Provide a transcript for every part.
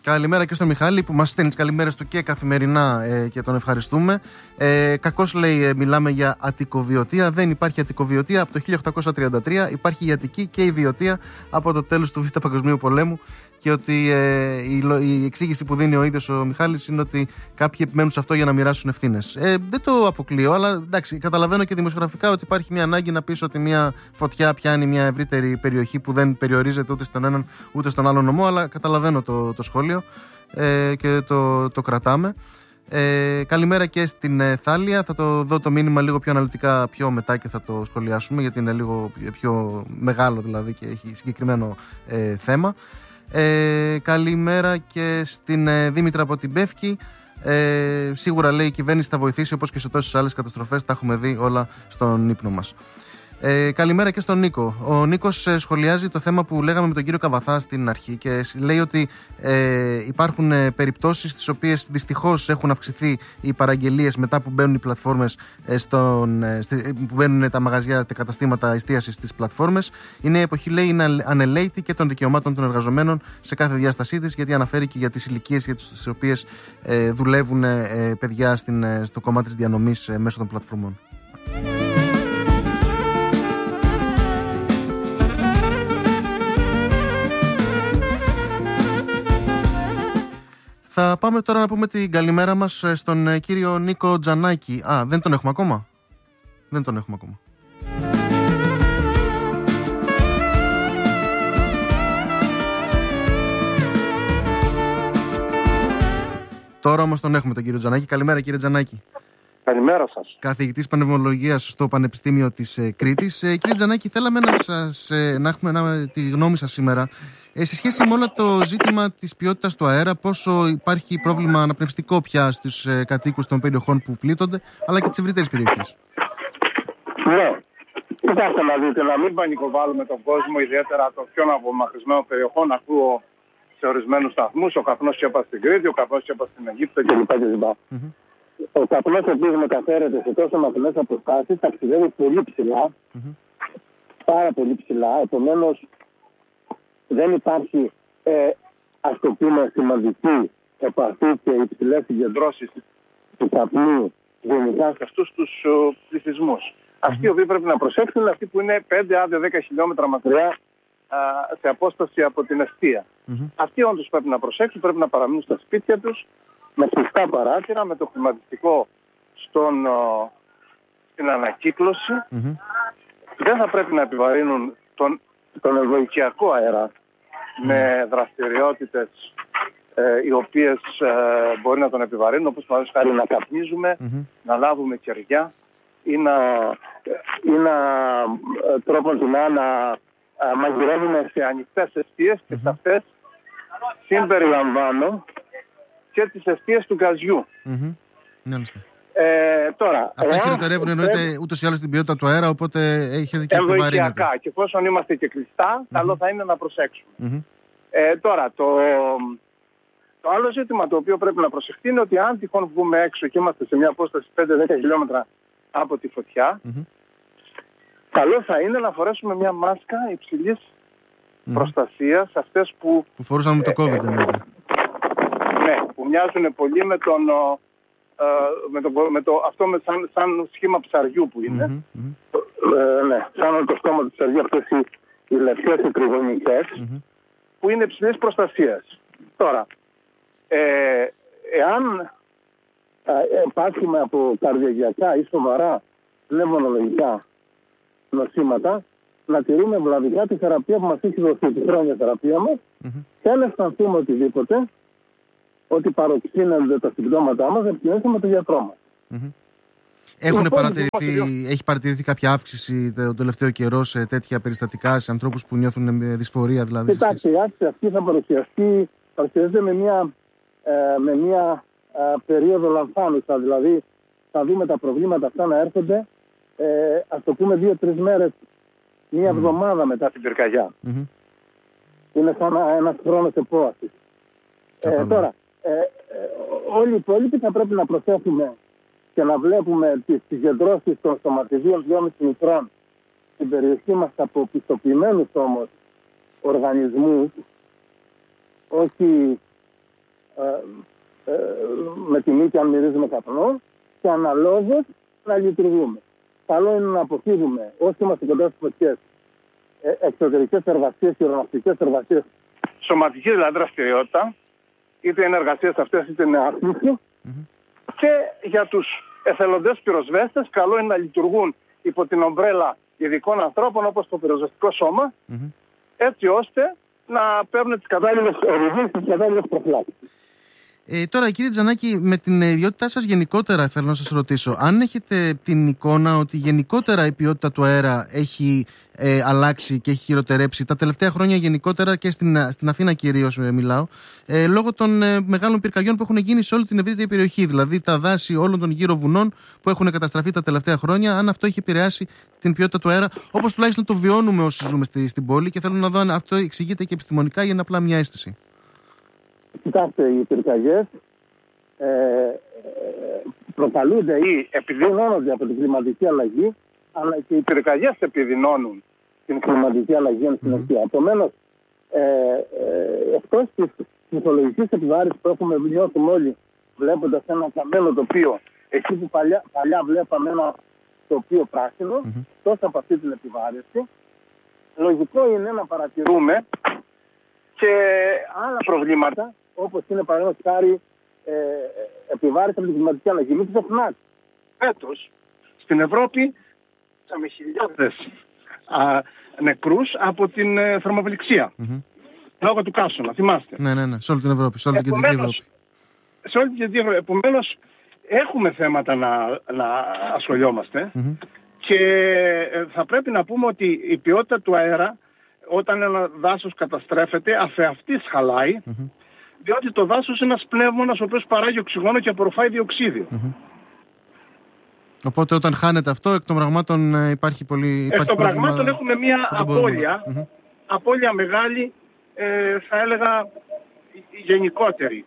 Καλημέρα και στον Μιχάλη που μας στέλνει τις καλημέρες του και καθημερινά και τον ευχαριστούμε. Κακώς λέει μιλάμε για Αττικοβιωτία. Δεν υπάρχει Αττικοβιωτία από το 1833. Υπάρχει η Αττική και η Βιωτία από το τέλος του Β' Παγκοσμίου Πολέμου. Και ότι η εξήγηση που δίνει ο ίδιος ο Μιχάλης είναι ότι κάποιοι επιμένουν σε αυτό για να μοιράσουν ευθύνες. Δεν το αποκλείω, αλλά εντάξει, καταλαβαίνω και δημοσιογραφικά ότι υπάρχει μια ανάγκη να πεις ότι μια φωτιά πιάνει μια ευρύτερη περιοχή που δεν περιορίζεται ούτε στον έναν ούτε στον άλλον νομό, αλλά καταλαβαίνω το σχόλιο και το κρατάμε. Καλημέρα και στην Θάλια. Θα το δω το μήνυμα λίγο πιο αναλυτικά πιο μετά και θα το σχολιάσουμε, γιατί είναι λίγο πιο μεγάλο δηλαδή και έχει συγκεκριμένο θέμα. Καλημέρα και στην Δήμητρα από την Πεύκη. Σίγουρα λέει η κυβέρνηση θα βοηθήσει, όπως και σε τόσες άλλες καταστροφές. Τα έχουμε δει όλα στον ύπνο μας. Καλημέρα και στον Νίκο. Ο Νίκος σχολιάζει το θέμα που λέγαμε με τον κύριο Καβαθά στην αρχή και λέει ότι υπάρχουν περιπτώσεις στις οποίες δυστυχώς έχουν αυξηθεί οι παραγγελίες μετά που μπαίνουν οι πλατφόρμες που μπαίνουν τα μαγαζιά, τα καταστήματα εστίασης στις πλατφόρμες. Η νέα εποχή, λέει, είναι ανελαίτη και των δικαιωμάτων των εργαζομένων σε κάθε διάστασή της, γιατί αναφέρει και για τις ηλικίες για τις οποίες δουλεύουν παιδιά στο κομμάτι της διανομής μέσω των πλατφορμών. Θα πάμε τώρα να πούμε την καλημέρα μας στον κύριο Νίκο Τζανάκη. Δεν τον έχουμε ακόμα. Δεν τον έχουμε ακόμα. Τώρα όμως τον έχουμε τον κύριο Τζανάκη. Καλημέρα κύριε Τζανάκη. Καλημέρα σας. Καθηγητής Πνευμολογίας στο Πανεπιστήμιο της Κρήτης. Κύριε Τζανάκη, θέλαμε να έχουμε τη γνώμη σας σήμερα σε σχέση με όλο το ζήτημα της ποιότητας του αέρα, πόσο υπάρχει πρόβλημα αναπνευστικό πια στους κατοίκους των περιοχών που πλήττονται, αλλά και τις ευρύτερες περιοχές. Ναι. Κοιτάξτε να δείτε, να μην πανικοβάλλουμε τον κόσμο, ιδιαίτερα των πιο απομακρυσμένων περιοχών. Ακούω σε ορισμένους σταθμούς, ο καπνός σιώπα στην Κρήτη, ο καπνός σιώπα στην Αιγύπτο κλπ. Mm-hmm. Ο καπνός ο οποίος μεταφέρεται σε τόσο μακρινές αποστάσεις ταξιδεύει πολύ ψηλά, πάρα πολύ ψηλά, επομένως δεν υπάρχει, ας το πούμε, σημαντική επαφή και υψηλές συγκεντρώσεις του καπνού γενικά σε αυτούς τους πληθυσμούς. Αυτοί οι οποίοι πρέπει να προσέξουν είναι αυτοί που είναι 5 άντε 10 χιλιόμετρα μακριά σε απόσταση από την εστία. Αυτοί όντως πρέπει να προσέξουν, πρέπει να παραμείνουν στα σπίτια τους, με κλειστά παράθυρα, με το κλιματιστικό στην ανακύκλωση. Δεν θα πρέπει να επιβαρύνουν τον ευνοϊκιακό αέρα με δραστηριότητες οι οποίες μπορεί να τον επιβαρύνουν, όπως παραδείγματος χάρη να καπνίζουμε, να λάβουμε κεριά ή να τρόπον την να μαγειρεύουμε σε ανοιχτές εστίες και σε αυτές συμπεριλαμβάνω και τις εστίες του γκαζιού. Τώρα, αυτά χειροτερεύουν, εννοείται, ούτως ή άλλως την ποιότητα του αέρα, οπότε έχει και επιβαρύνεται. Και εφόσον είμαστε και κλειστά, καλό θα είναι να προσέξουμε. Τώρα, το άλλο ζήτημα το οποίο πρέπει να προσεχτεί είναι ότι αν τυχόν βγούμε έξω και είμαστε σε μια απόσταση 5-10 χιλιόμετρα από τη φωτιά, καλό θα είναι να φορέσουμε μια μάσκα υψηλής προστασίας, αυτές που φορούσαμε με το COVID, ναι, που μοιάζουν πολύ σαν σχήμα ψαριού που είναι. Ναι, σαν το στόμα του ψαριού, αυτές οι λευκές οι τριγωνικές, που είναι υψηλής προστασίας. Τώρα, εάν πάσχουμε από καρδιαγιακά ή σοβαρά πνευμονολογικά νοσήματα, να τηρούμε βλαβικά τη θεραπεία που μας έχει δοθεί, τη χρόνια θεραπεία μας, και αν αισθανθούμε οτιδήποτε, ότι παροξύνονται τα συμπτώματά μας, να επικοινωνήσουμε με τον γιατρό μας. Έχει παρατηρηθεί κάποια αύξηση τον τελευταίο καιρό σε τέτοια περιστατικά, σε ανθρώπους που νιώθουν δυσφορία δηλαδή? Κοιτάξτε, η αύξηση αυτή θα παρουσιάζεται με μια περίοδο λανθάνουσα, δηλαδή θα δούμε τα προβλήματα αυτά να έρχονται, ας το πούμε 2-3 μέρες, μια εβδομάδα μετά την πυρκαγιά. Είναι σαν ένας χρόνος επόασης. Τώρα, όλοι οι υπόλοιποι θα πρέπει να προσέχουμε και να βλέπουμε τις συγκεντρώσεις των σωματιδίων 2,5 μικρών στην περιοχή μας από πιστοποιημένους όμως οργανισμούς, όχι με τη μύτη αν μυρίζουμε καπνό και αναλόγως να λειτουργούμε. Καλό είναι να αποφύγουμε όσοι είμαστε κοντά στις φωτιές εξωτερικές εργασίες, χειρονακτικές εργασίες, σωματική δηλαδή δραστηριότητα, είτε είναι εργασίες αυτές είτε είναι άθληση. Και για τους εθελοντές πυροσβέστες καλό είναι να λειτουργούν υπό την ομπρέλα ειδικών ανθρώπων όπως το πυροσβεστικό σώμα, έτσι ώστε να παίρνουν τις κατάλληλες οδηγίες και τις κατάλληλες προφυλάξεις. Τώρα, κύριε Τζανάκη, με την ιδιότητά σας γενικότερα θέλω να σας ρωτήσω, αν έχετε την εικόνα ότι γενικότερα η ποιότητα του αέρα έχει αλλάξει και έχει χειροτερέψει τα τελευταία χρόνια γενικότερα και στην Αθήνα κυρίως μιλάω, λόγω των μεγάλων πυρκαγιών που έχουν γίνει σε όλη την ευρύτερη περιοχή, δηλαδή τα δάση όλων των γύρω βουνών που έχουν καταστραφεί τα τελευταία χρόνια, αν αυτό έχει επηρεάσει την ποιότητα του αέρα, όπως τουλάχιστον το βιώνουμε όσοι ζούμε στην πόλη, και θέλω να δω αν αυτό εξηγείται και επιστημονικά ή είναι απλά μια αίσθηση. Κοιτάξτε, οι πυρκαγιές προκαλούνται ή επιδεινώνονται από την κλιματική αλλαγή, αλλά και οι πυρκαγιές επιδεινώνουν την κλιματική αλλαγή εν συνεχεία. Επομένως, εκτός της ψυχολογικής επιβάρυνσης που έχουμε νιώθουμε όλοι βλέποντας ένα καμένο τοπίο, εκεί που παλιά βλέπαμε ένα τοπίο πράσινο, τόσο από αυτή την επιβάρυνση, λογικό είναι να παρατηρούμε και άλλα προβλήματα, όπως είναι παραδείγματος χάρη επιβάρυνση από την κλιματική αλλαγή. Μην ξεχνάτε, φέτος στην Ευρώπη είχαμε χιλιάδες νεκρούς από την θερμοβελιξία. Λόγω του καύσωνα, θυμάστε. Ναι, σε όλη την Ευρώπη, σε όλη την Κεντρική Ευρώπη. Σε όλη την Κεντρική Ευρώπη. Επομένως, έχουμε θέματα να ασχολιόμαστε και θα πρέπει να πούμε ότι η ποιότητα του αέρα, όταν ένα δάσος καταστρέφεται, αφεαυτής χαλάει, διότι το δάσος είναι ένας πνεύμονας ο οποίος παράγει οξυγόνο και απορροφάει διοξείδιο. Οπότε όταν χάνεται αυτό, εκ των πραγμάτων υπάρχει πολύ... Εκ των πραγμάτων έχουμε μια απώλεια μεγάλη, θα έλεγα γενικότερη.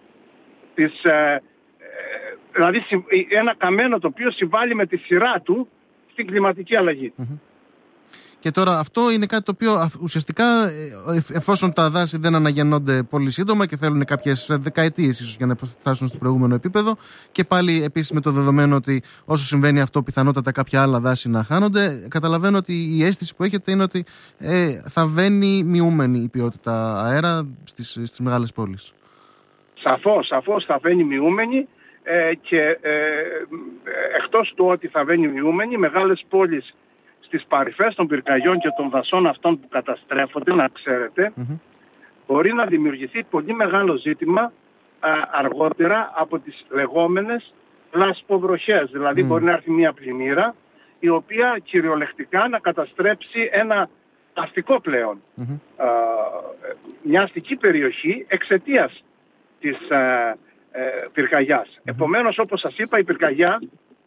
Δηλαδή ένα καμένο το οποίο συμβάλλει με τη σειρά του στην κλιματική αλλαγή. Και τώρα αυτό είναι κάτι το οποίο ουσιαστικά, εφόσον τα δάση δεν αναγεννώνται πολύ σύντομα και θέλουν κάποιες δεκαετίες ίσως για να φτάσουν στο προηγούμενο επίπεδο, και πάλι επίσης με το δεδομένο ότι όσο συμβαίνει αυτό πιθανότατα κάποια άλλα δάση να χάνονται, καταλαβαίνω ότι η αίσθηση που έχετε είναι ότι θα βαίνει μειούμενη η ποιότητα αέρα στις μεγάλες πόλεις. Σαφώς θα βαίνει μειούμενη και εκτός του ότι θα βαίνει μειούμενη, μεγάλες πόλεις στις παρυφές των πυρκαγιών και των δασών αυτών που καταστρέφονται, να ξέρετε, μπορεί να δημιουργηθεί πολύ μεγάλο ζήτημα αργότερα από τις λεγόμενες λασποβροχές. Δηλαδή μπορεί να έρθει μια πλημμύρα η οποία κυριολεκτικά να καταστρέψει ένα αστικό πλέον, μια αστική περιοχή εξαιτίας της πυρκαγιάς. Επομένως, όπως σας είπα, η πυρκαγιά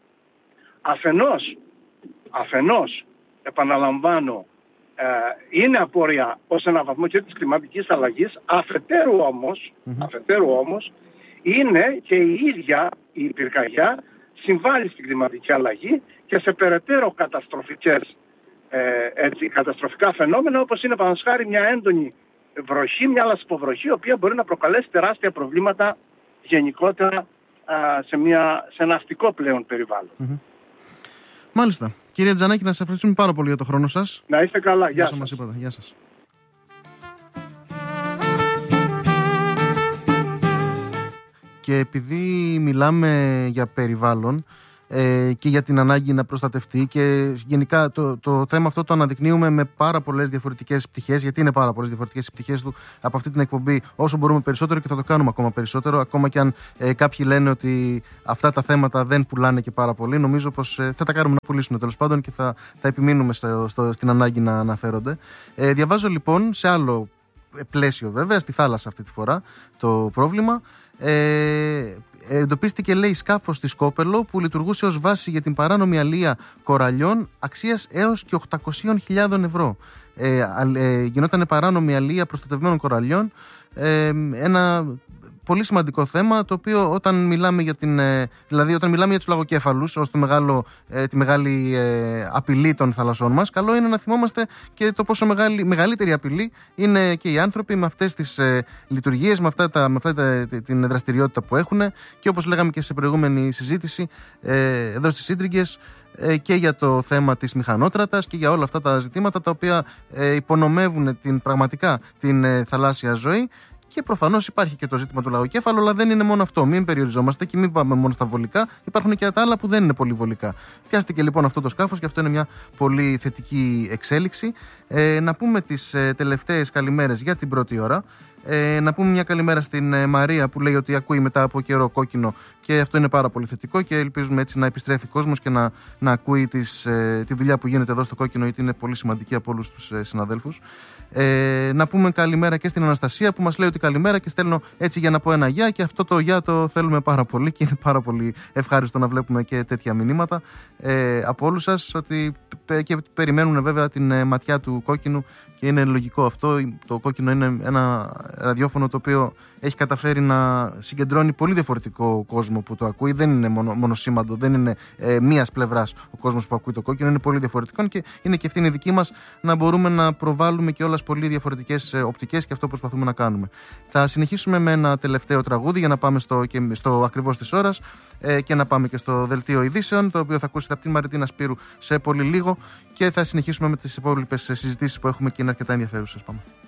αφενός επαναλαμβάνω, είναι απόρρια ως ένα βαθμό και της κλιματικής αλλαγής, αφετέρου όμως είναι και η ίδια η πυρκαγιά συμβάλλει στην κλιματική αλλαγή και σε περαιτέρω καταστροφικά φαινόμενα, όπως είναι παραδείγματος χάρη μια έντονη βροχή, μια λασποβροχή, η οποία μπορεί να προκαλέσει τεράστια προβλήματα γενικότερα σε ένα αστικό πλέον περιβάλλον. Μάλιστα. Κύριε Τζανάκη, να σας ευχαριστούμε πάρα πολύ για το χρόνο σας. Να είστε καλά. Γεια σας. Μας είπατε. Γεια σας. Και επειδή μιλάμε για περιβάλλον και για την ανάγκη να προστατευτεί, και γενικά το θέμα αυτό το αναδεικνύουμε με πάρα πολλές διαφορετικές πτυχές, γιατί είναι πάρα πολλές διαφορετικές πτυχές του από αυτή την εκπομπή, όσο μπορούμε περισσότερο, και θα το κάνουμε ακόμα περισσότερο, ακόμα και αν κάποιοι λένε ότι αυτά τα θέματα δεν πουλάνε και πάρα πολύ. Νομίζω πως θα τα κάνουμε να πουλήσουν τέλος πάντων και θα επιμείνουμε στην ανάγκη να αναφέρονται. Διαβάζω λοιπόν σε άλλο πλαίσιο, βέβαια, στη θάλασσα αυτή τη φορά το πρόβλημα. Εντοπίστηκε, λέει, σκάφος στη Σκόπελο που λειτουργούσε ως βάση για την παράνομη αλεία κοραλιών αξίας έως και 800.000 ευρώ. Γινόταν παράνομη αλεία προστατευμένων κοραλιών, ένα πολύ σημαντικό θέμα, το οποίο όταν μιλάμε για όταν μιλάμε για τους λαγοκέφαλους ως τη μεγάλη απειλή των θαλασσών μας, καλό είναι να θυμόμαστε και το πόσο μεγαλύτερη απειλή είναι και οι άνθρωποι με αυτές τις λειτουργίες, με την δραστηριότητα που έχουν, και όπως λέγαμε και σε προηγούμενη συζήτηση εδώ στις Ίντριγκες, και για το θέμα της μηχανότρατας και για όλα αυτά τα ζητήματα τα οποία υπονομεύουν πραγματικά την θαλάσσια ζωή. Και προφανώς υπάρχει και το ζήτημα του λαγοκέφαλου, αλλά δεν είναι μόνο αυτό. Μην περιοριζόμαστε και μην πάμε μόνο στα βολικά. Υπάρχουν και τα άλλα που δεν είναι πολύ βολικά. Πιάστηκε λοιπόν αυτό το σκάφος και αυτό είναι μια πολύ θετική εξέλιξη. Να πούμε τις τελευταίες καλημέρες για την πρώτη ώρα. Να πούμε μια καλημέρα στην Μαρία που λέει ότι ακούει μετά από καιρό Κόκκινο, και αυτό είναι πάρα πολύ θετικό και ελπίζουμε έτσι να επιστρέφει κόσμος και να ακούει τη δουλειά που γίνεται εδώ στο Κόκκινο, γιατί είναι πολύ σημαντική από όλους τους συναδέλφους. Να πούμε καλημέρα και στην Αναστασία που μας λέει ότι καλημέρα, και στέλνω έτσι για να πω ένα γεια, και αυτό το γεια το θέλουμε πάρα πολύ και είναι πάρα πολύ ευχάριστο να βλέπουμε και τέτοια μηνύματα από όλους σας, ότι και περιμένουν βέβαια την ματιά του Κόκκινου, και είναι λογικό αυτό. Το Κόκκινο είναι ένα ραδιόφωνο το οποίο έχει καταφέρει να συγκεντρώνει πολύ διαφορετικό κόσμο που το ακούει. Δεν είναι μονοσήμαντο, δεν είναι μίας πλευράς ο κόσμος που ακούει το Κόκκινο, είναι πολύ διαφορετικό, και είναι και ευθύνη δική μας να μπορούμε να προβάλλουμε και όλες πολύ διαφορετικές οπτικές, και αυτό προσπαθούμε να κάνουμε. Θα συνεχίσουμε με ένα τελευταίο τραγούδι για να πάμε στο ακριβώς της ώρας και να πάμε και στο δελτίο ειδήσεων, το οποίο θα ακούσετε από την Μαριτίνα Σπύρου σε πολύ λίγο, και θα συνεχίσουμε με τις υπόλοιπες συζητήσεις που έχουμε και είναι αρκετά ενδιαφέρουσες. Πάμε.